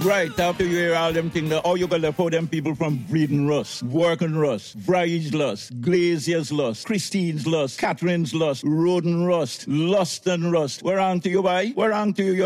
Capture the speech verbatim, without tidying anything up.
Right, after you hear all them things, how you gonna for them people from Breeding Rust, Working Rust, Bryage Lust, Glazier's Lust, Christine's Lust, Catherine's Lust, Roden Rust, Lust and Rust. We're on to you, boy. We're on to you.